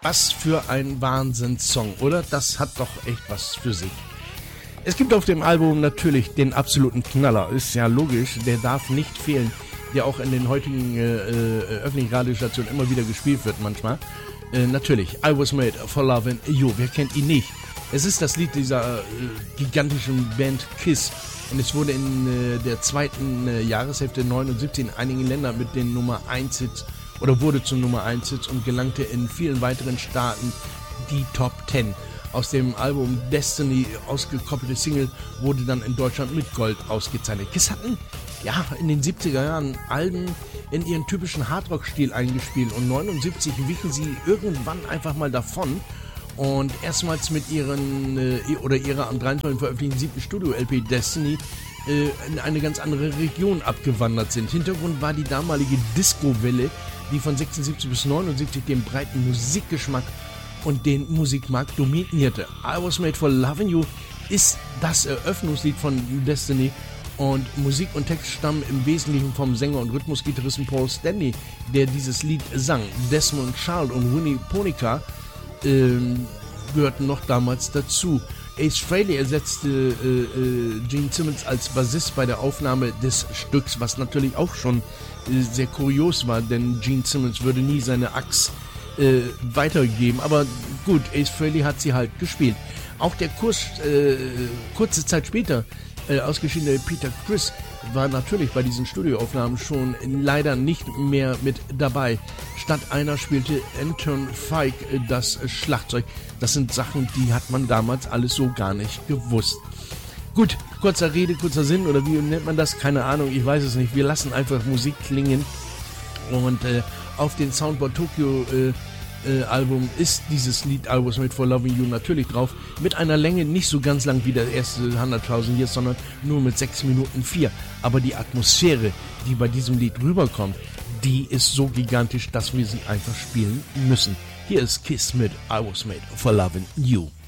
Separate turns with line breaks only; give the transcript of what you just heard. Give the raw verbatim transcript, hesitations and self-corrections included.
Was für ein Wahnsinnssong, oder? Das hat doch echt was für sich. Es gibt auf dem Album natürlich den absoluten Knaller, ist ja logisch, der darf nicht fehlen, der auch in den heutigen äh, äh, öffentlichen Radiostationen immer wieder gespielt wird manchmal. Äh, natürlich, I Was Made for Lovin' You, wer kennt ihn nicht? Es ist das Lied dieser äh, gigantischen Band Kiss und es wurde in äh, der zweiten äh, Jahreshälfte neunundsiebzig in einigen Ländern mit den Nummer eins Hits oder wurde zum Nummer eins Hits und gelangte in vielen weiteren Staaten die Top zehn. Aus dem Album Destiny ausgekoppelte Single wurde dann in Deutschland mit Gold ausgezeichnet. Kiss hatten ja in den siebziger Jahren Alben in ihren typischen Hardrock-Stil eingespielt und neunundsiebzig wichen sie irgendwann einfach mal davon und erstmals mit ihren äh, oder ihrer am dreiundzwanzigsten veröffentlichten siebten Studio-L P Destiny äh, in eine ganz andere Region abgewandert sind. Hintergrund war die damalige Disco-Welle, die von sechsundsiebzig bis neunundsiebzig den breiten Musikgeschmack und den Musikmarkt dominierte. I Was Made for Lovin' You ist das Eröffnungslied von Destiny und Musik und Text stammen im Wesentlichen vom Sänger und Rhythmusgitarristen Paul Stanley, der dieses Lied sang. Desmond Child und Winnie Ponica äh, gehörten noch damals dazu. Ace Frehley ersetzte äh, äh, Gene Simmons als Bassist bei der Aufnahme des Stücks, was natürlich auch schon äh, sehr kurios war, denn Gene Simmons würde nie seine Axt Äh, weitergegeben, aber gut, Ace Frehley hat sie halt gespielt. Auch der Kurs, äh, kurze Zeit später äh, ausgeschiedene Peter Criss war natürlich bei diesen Studioaufnahmen schon leider nicht mehr mit dabei. Statt einer spielte Anton Fike äh, das Schlagzeug. Das sind Sachen, die hat man damals alles so gar nicht gewusst. Gut, kurzer Rede, kurzer Sinn, oder wie nennt man das? Keine Ahnung, ich weiß es nicht. Wir lassen einfach Musik klingen und äh, auf den Soundboard Tokyo äh, äh, Album ist dieses Lied I Was Made for Lovin' You natürlich drauf, mit einer Länge nicht so ganz lang wie der erste hunderttausend Years, sondern nur mit sechs Minuten vier. Aber die Atmosphäre, die bei diesem Lied rüberkommt, die ist so gigantisch, dass wir sie einfach spielen müssen. Hier ist Kiss mit I Was Made for Lovin' You.